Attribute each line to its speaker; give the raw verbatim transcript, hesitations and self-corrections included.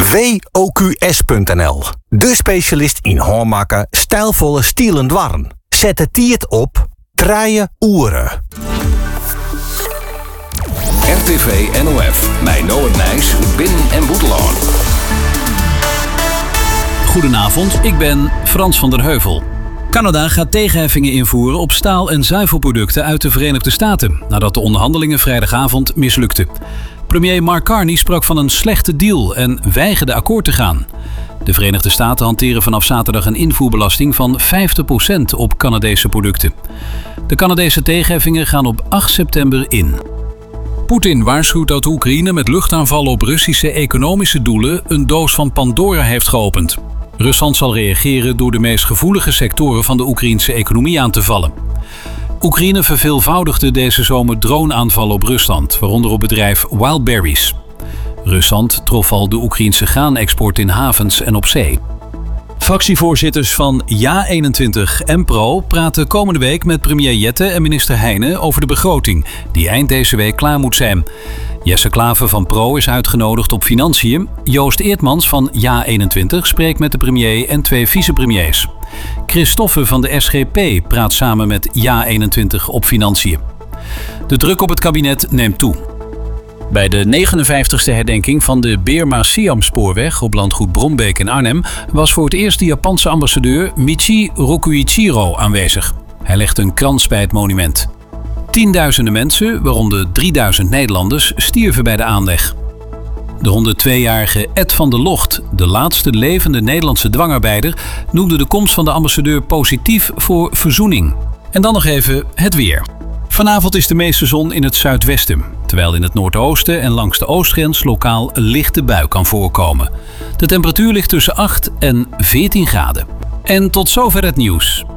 Speaker 1: W O Q S punt N L. De specialist in hoormaken, stijlvolle stielend warren. Zet het tiert op, traaien oeren.
Speaker 2: R T V N O F, mijn Noord Nijs, Binnen- en Boeteloon.
Speaker 3: Goedenavond, ik ben Frans van der Heuvel. Canada gaat tegenheffingen invoeren op staal- en zuivelproducten uit de Verenigde Staten, nadat de onderhandelingen vrijdagavond mislukten. Premier Mark Carney sprak van een slechte deal en weigerde akkoord te gaan. De Verenigde Staten hanteren vanaf zaterdag een invoerbelasting van vijftig procent op Canadese producten. De Canadese tegenheffingen gaan op acht september in. Poetin waarschuwt dat Oekraïne met luchtaanvallen op Russische economische doelen een doos van Pandora heeft geopend. Rusland zal reageren door de meest gevoelige sectoren van de Oekraïnse economie aan te vallen. Oekraïne verveelvoudigde deze zomer droneaanvallen op Rusland, waaronder op bedrijf Wildberries. Rusland trof al de Oekraïnse graanexport in havens en op zee. Fractievoorzitters van Ja eenentwintig en Pro praten komende week met premier Jette en minister Heijnen over de begroting, die eind deze week klaar moet zijn. Jesse Klaver van Pro is uitgenodigd op financiën. Joost Eertmans van Ja eenentwintig spreekt met de premier en twee vicepremiers. Christoffe van de S G P praat samen met Ja eenentwintig op financiën. De druk op het kabinet neemt toe. Bij de negenenvijftigste herdenking van de Beerma-Siam-spoorweg op landgoed Brombeek in Arnhem was voor het eerst de Japanse ambassadeur Michi Rokuichiro aanwezig. Hij legde een krans bij het monument. Tienduizenden mensen, waaronder drieduizend Nederlanders, stierven bij de aanleg. De honderdtweejarige Ed van der Locht, de laatste levende Nederlandse dwangarbeider, noemde de komst van de ambassadeur positief voor verzoening. En dan nog even het weer. Vanavond is de meeste zon in het zuidwesten, terwijl in het noordoosten en langs de oostgrens lokaal een lichte bui kan voorkomen. De temperatuur ligt tussen acht en veertien graden. En tot zover het nieuws.